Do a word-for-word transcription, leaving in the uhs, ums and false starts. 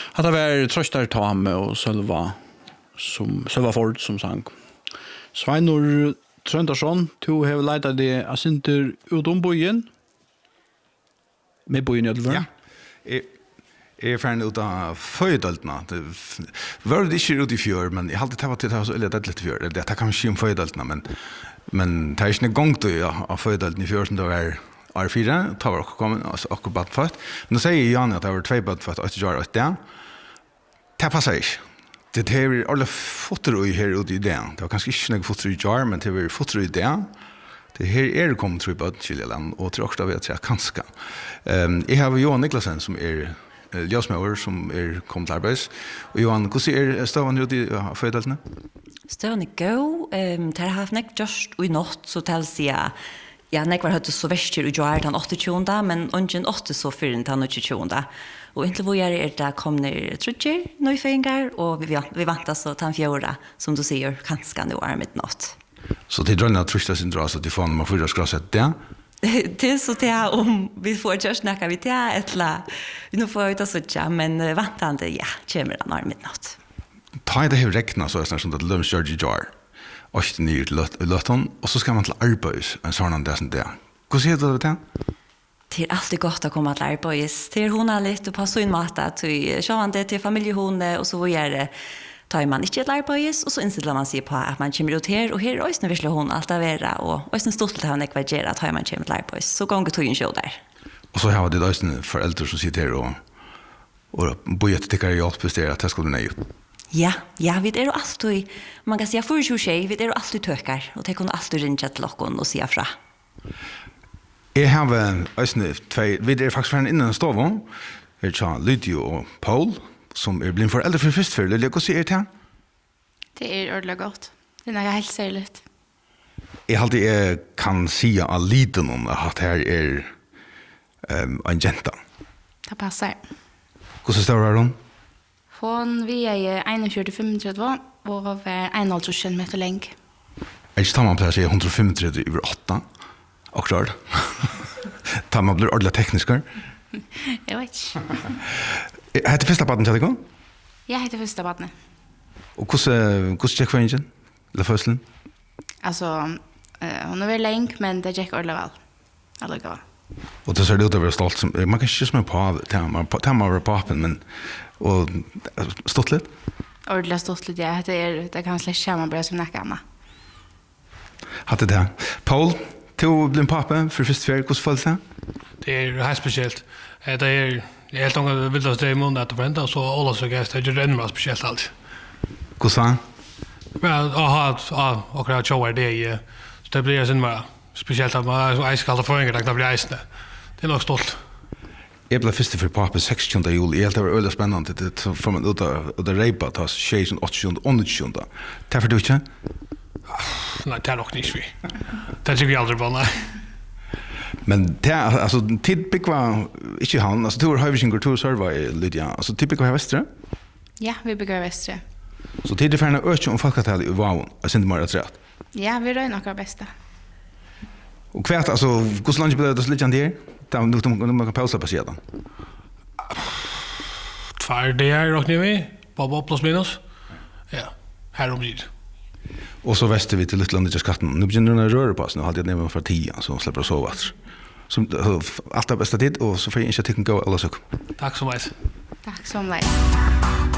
Hade var tröstar Tame och Sölva som Sölva Ford som sang. Sveinor Tröndarsson, du har leitat det asinter ut om bojen. Med bojen i Ödelvörn. Ja. Jeg, jeg er ferdig ut av føydøltene. Det var det ikke ut i fjør, men jeg har alltid tatt til det så eller det litt fjør. Det kan ikke om føydøltene, men men det er ikke en gang til ja, av føydøltene i fjør som det var R fire, tar var kommet, altså akkurat badfødt. Men da sier Jan at det var tve badfødt, og ikke gjør det der. Det passer ikke. Det er alle fotter i her ute i det. Det var kanskje ikke noe fotter i jar, men det var fotter i det. Det her er kommet tror jeg på Kjellland, og til også vet jeg kanskje. Um, jeg har Johan Niklasen, som er uh, ljøsmøver, som er kommet til arbeids. Og Johan, hvordan er støvende ute i uh, føydøltene? Støvende er god. Um, det har haft nekk just og i natt, så til å si at ja, nekk var høyt så verster og gjør den åttetjunda, men ungen åtte så fyren til åttetjunda. Og inntil hvor jeg er det kom ned trutjer, nøyføyngar, og vi, vi vant så til en fjorda, som du sier, kanskje nå er mitt natt. Så det er drønne trustet sin dras at de får når man får skal sette det? Det er så det om vi får just snakke vi det, eller nå får vi ta sånn, men vantande, ja, kommer det når mitt natt. Ta i det her rekna, så er det sånn at det lømmer Georgie Jar, og ikke nye til løtten, og så skal man til arbeids, en sånn det som det. Hvordan sier du det til? Det er alltid godt å komme til arbeids. Det er hona litt og passe inn mat, til sjåvande, til familiehone, og så gjør det tar man ikke et arbeids, og så innstiller man seg på at man kommer ut her, og her er også virkelig hun alt av være, og også stort til å ha en ekvagere at man kommer til arbeids. Så ganger tog en sjå der. Og så har det også foreldre som sitter her og, og bor etter tikkere hjelp hvis det er at det skal bli nøye. Ja, ja, vi er jo alltid, man kan si at for tjue, vi er jo alltid tøkker, og det kunne alltid ringe til dere og si fra. Jeg har også tvei, vi er faktisk ferdig innen stoven, vi er Lydia og Paul, som er blitt foreldre for først før. Lilja, hva sier til han? Det er ordentlig godt. Det er noe helt særlig. Jeg alltid jeg kan si av liten om at her er um, en jenta. Det passer. Hvordan står det hun? Hun vi er enogfjørt femogtredve og var enoghalvtreds centimeter lenge. Jeg ikke tar man plass i hundre femogtredve over åtta. Og klart. Tar man blir ordentlig teknisk her. Jeg vet ikke. Hette første baden til deg? Jeg heter første baden. Og hvordan gikk for ingen? Eller fødselen? Altså, uh, hun er veldig lenge, men det gikk ordentlig vel. Allikevel. Og det ser det ut å være stolt. Som, man kan ikke smøre på det. Man var på appen, men og, stått litt? Ordentlig stått litt, ja. Det, er, det kan slett skje man bare som nekker annet. Hatte det. Paul, til å bli en pappe for første ferie, hvordan føles det? Det er helt spesielt. Det er helt enkelt vilt å stå i munnen etter forventet, og så alle så gæst, det er enda mer spesielt alt. Hvordan? Men å ha akkurat tjoer det i, så det blir sin mer spesielt at man er så eiskalt og forringer, det blir eisende. Det er nok stolt. Jeg ble første for pappe seksogtjúnda juli. Jeg helt det var øyelig spennende. Det får man ut av det reipa, ta tjuesjunde, åttiosjunde og nittiosjunde. Derfor du ikke? Nei, det er nok ikke vi. Det tykker vi aldri på, nei. Men det er, altså, tid bygg var ikke han, altså, to er høyvisingur, to er serva i Lydia. Altså, tid bygg var Vestre? Ja, vi bygger Vestre. Så tid er ferdig øke om folketallet i Vaun, og sindi mer rett. Ja, vi røy nok beste. Og hva, altså, hvordan langt ble det så litt an her? Da man kan pausa på siden. Tvær det er råkner vi, på plus minus. Ja, her omgitt. Og så vester vi til Lytlandet i skatten. Nå begynner den å røre på oss, nå hadde jeg ned med fra tida, så slipper å sove. Så alt er beste tid, og så får jeg ikke tikken gå alle søk. Takk så mye. Takk så mye.